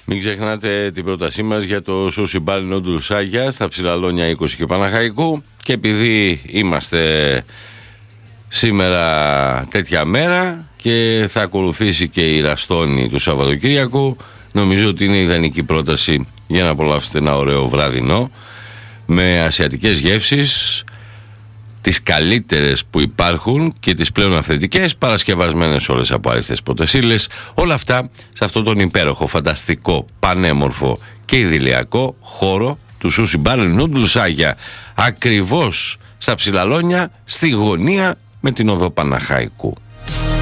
Μην ξεχνάτε την πρότασή μας για το σούσι μπάλι νόντουλ Σάγια στα Ψηλαλόνια 20 και Παναχαϊκού. Και επειδή είμαστε σήμερα τέτοια μέρα και θα ακολουθήσει και η Ραστόνη του Σαββατοκύριακου, νομίζω ότι είναι ιδανική πρόταση για να απολαύσετε ένα ωραίο βραδινό με ασιατικές γεύσεις, τις καλύτερες που υπάρχουν και τις πλέον αυθεντικές, παρασκευασμένες όλες από άριστες πρωτεσίλες. Όλα αυτά σε αυτόν τον υπέροχο, φανταστικό, πανέμορφο και ιδηλιακό χώρο του Sushi Bar Noodles Σάγια, ακριβώς στα Ψηλαλόνια, στη γωνία με την οδό Παναχαϊκού.